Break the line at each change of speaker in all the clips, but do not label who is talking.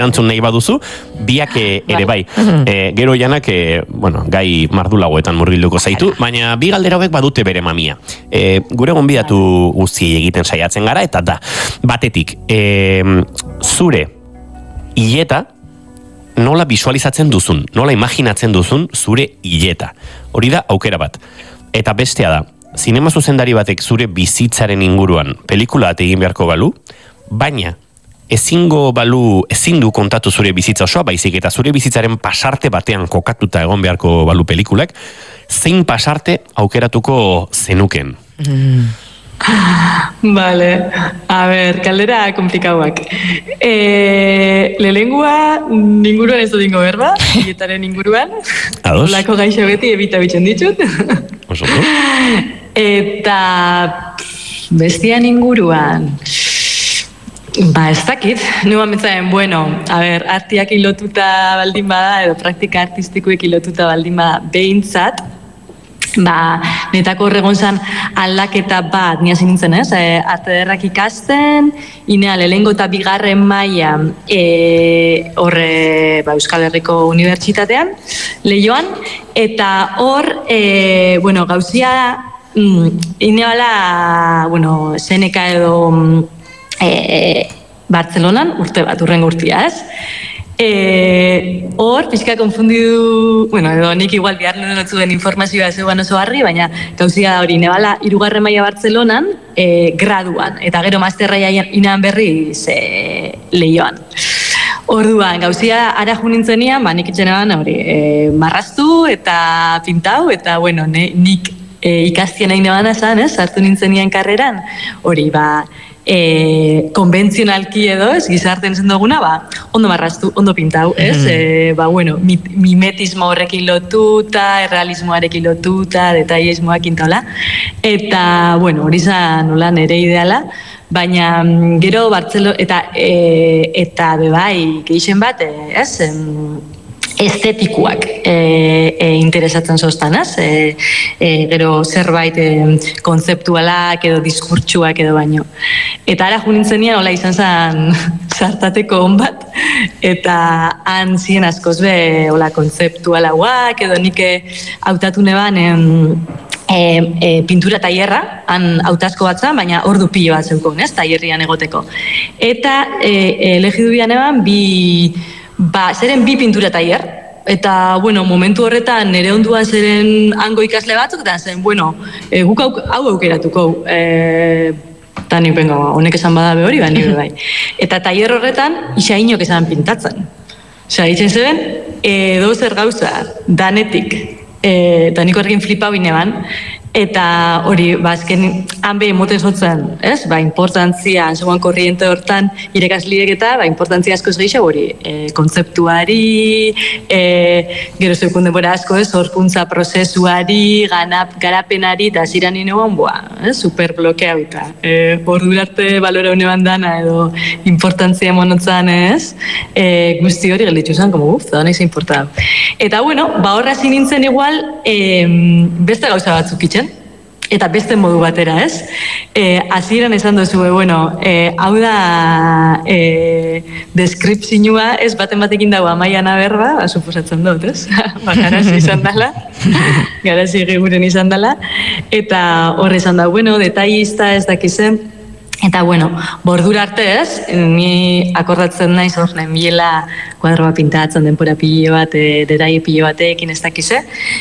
erantzun nahi baduzu, biak ere bai. Gero janak, gai mardulagoetan murgilduko zaitu, baina bi galdera hauek badute bere mamia. Gure gonbidatu guztiei egiten saiatzen gara, eta da, batetik, zure hileta nola visualizatzen duzun, nola imaginatzen duzun zure hileta. Hori da aukera bat. Eta bestea da, zinema zuzendari batek zure bizitzaren inguruan pelikula bat egin beharko balu, baina ezin du kontatu zure bizitza osoa, baizik eta zure bizitzaren pasarte batean kokatuta egon beharko balu pelikulak, zein pasarte aukeratuko zenuken?
Vale, a ber, kaldera komplikauak. Lelengua ninguruan ez dut berba, hiletaren inguruan.
Ados?
Olako gaixo beti ebita bitzen ditut.
Osoto?
Eta bestian inguruan, ez dakit, nuan betzaen, a ber, artiak ilotuta baldin bada, edo praktika artistikoek ilotuta baldin bada behintzat, netako horregon zan aldaketa bat, nia zinintzen, arte derrak ikasten, inea lehengo eta bigarren maila horre Euskal Herriko Unibertsitatean, Leioan, eta hor, gauzia, inea Seneka edo Bartzelonan, urte bat, urrengo urtia, ez? Hor, pixka konfundidu, edo nik igual bihar nuen zuen informazioa zeugan oso harri, baina gauzia hori, nebala, 3. maila Bartzelonan, graduan, eta gero masterraia inan berriz Leioan. Orduan, gauzia ara junintzenian, nik itxenean hori, marraztu eta pintau, eta nik ikastien nahi nebana zan, sartu nintzenian karreran, hori, konbentzionalki edo, gizarten zen duguna, ondo marraztu, ondo pintau, mimetismo horrekin lotuta, errealismoarekin lotuta, detailismoak intola, eta, hori zan nola nere ideala, baina gero Bartzelo, eta bebai, geixen bat, estetikuak interesatzen zoztan, gero zerbait konzeptualak edo diskurtsuak edo baino. Eta ara junintzenian, hola izan zen sartateko hon bat, eta han ziren askoz be hola konzeptualauak edo nik hautatu neban pintura tailerra, han hautazko bat zan, baina ordu pilo bat zeukon, tailerrian egoteko. Eta elegidu bian eban, zeren bi pintura tailer, eta, momentu horretan nire onduan zeren hango ikasle batzuk, eta zen, guk hau aukeratuko, eta nik honek esan badabe hori, baina bai. Eta tailer horretan, isainok esan pintatzen. Osea, itzen zeben, zer gauza, danetik, eta nik horrekin flipa bineban, eta hori, azken hanbe emoten zotzen, importantzia, zegoan korriente hortan irekasliek eta, importantzia asko gehiago hori, kontzeptuari, gero zeukun denbora asko, horkuntza prozesuari, garapenari, eta ziran inoan, super blokea eta ordurarte balora uneban dana, edo importantzia monotzan, guzti hori gelditu zen, da honez importa. Eta, horra zinintzen igual, beste gauza batzuk itxen, eta beste modu batera, hasieran esan duzu, hau da deskripzioa, baten batekin dago amaian aberba, suposatzen dut, garazi izan dela, garazi eguren izan dela, eta horre izan da, detailista ez dakizen, eta, bordura arte ni akordatzen naiz hor nahi miela kuadro bat pintatzen denpora pilo bat, detaile pilo batekin ez dakize,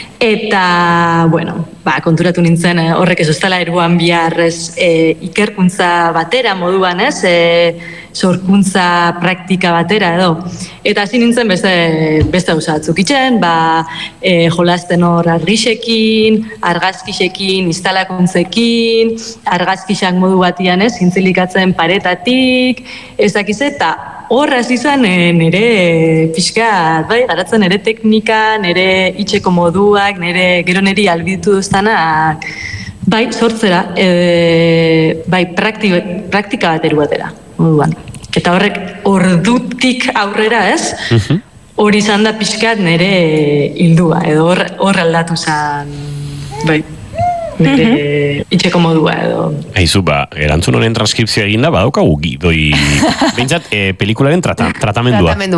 eta, konturatu nintzen horrek ez ustela eruan biharrez ikerkuntza batera moduan, sorkuntza praktika batera edo. Eta hasi nintzen beste gauza batzuk itzen, jolasten hor argixekin, argazkixekin, instalakuntzekin, argazkixak modu batian zintzilikatzen paretatik, ez dakize, eta horraz izan nire pixka, garatzen nire teknika, nire itxeko moduak, gero niri albitu duztanak, sortzera, praktika batera batera, moduan. Eta horrek ordutik aurrera hori izan da pixkat nire hildua, edo hor aldatu zen, nire itxeko modua edo.
Aizu, erantzun honen transkripzioa eginda, badaukagu gidoi, behintzat, pelikularen tratamendua.